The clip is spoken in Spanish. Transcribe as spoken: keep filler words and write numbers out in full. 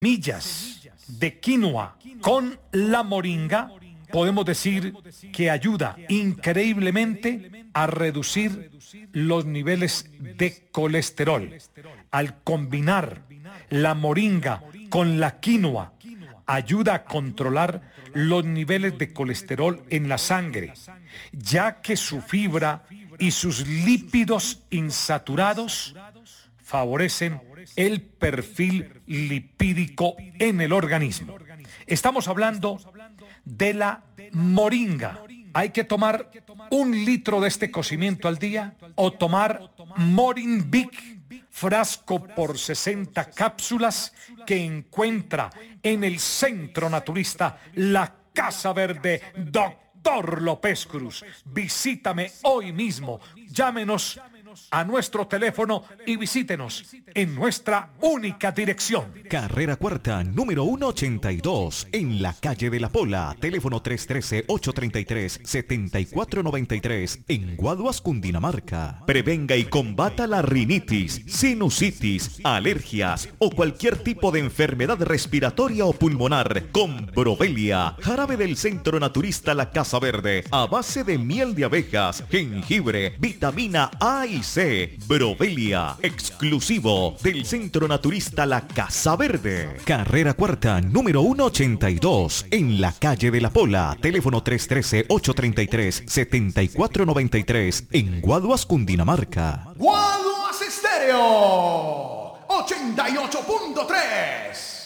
Semillas de quinoa con la moringa, podemos decir que ayuda increíblemente a reducir los niveles de colesterol. Al combinar la moringa con la quinoa, ayuda a controlar los niveles de colesterol en la sangre, ya que su fibra y sus lípidos insaturados favorecen el perfil lipídico en el organismo. Estamos hablando de la moringa. Hay que tomar un litro de este cocimiento al día o tomar Morinvic, frasco por sesenta cápsulas, que encuentra en el Centro Naturista La Casa Verde, Doctor López Cruz. Visítame hoy mismo. Llámenos a nuestro teléfono y visítenos en nuestra única dirección. Carrera Cuarta, número ciento ochenta y dos, en la calle de la Pola. Teléfono tres uno tres, ocho tres tres, siete cuatro nueve tres, en Guaduas, Cundinamarca. Prevenga y combata la rinitis, sinusitis, alergias o cualquier tipo de enfermedad respiratoria o pulmonar con Brovelia, jarabe del Centro Naturista La Casa Verde, a base de miel de abejas, jengibre, vitamina A y C. Brovelia, exclusivo del Centro Naturista La Casa Verde. Carrera Cuarta, número ciento ochenta y dos, en la calle de la Pola. Teléfono tres uno tres, ocho tres tres, siete cuatro nueve tres, en Guaduas, Cundinamarca. Guaduas Estéreo ochenta y ocho punto tres.